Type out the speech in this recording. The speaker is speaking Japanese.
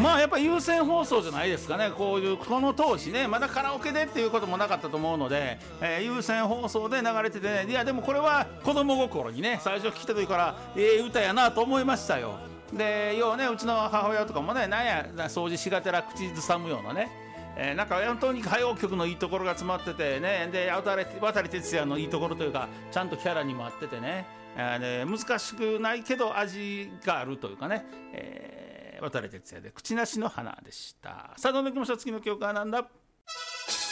まあやっぱ優先放送じゃないですかね。こういうこの当時ね、まだカラオケでっていうこともなかったと思うので、優先放送で流れててね、いやでもこれは子供心にね、最初聞いた時から歌やなと思いましたよ。で要はね、うちの母親とかもね、なんや掃除しがてら口ずさむようなね、なんか本当に歌謡曲のいいところが詰まっててね、で渡哲也のいいところというか、ちゃんとキャラにもあっててね、難しくないけど味があるというかね、渡哲也で口なしの花でした。さあどんどんいきましょう。次の曲はなんだ。